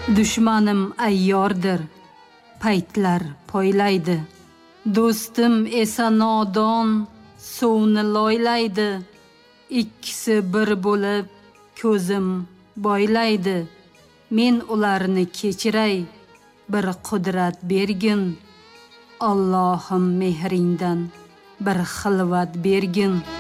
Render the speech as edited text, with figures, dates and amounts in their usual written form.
Dushmanim ayyordir, paytlar poylaydi. Do'stim esa nodon, suvni loylaydi. Ikkisi bir bo'lib, ko'zim boylaydi. Men ularni kechiray, bir qudrat bergin. Allohim mehringdan bir xilvat bergin.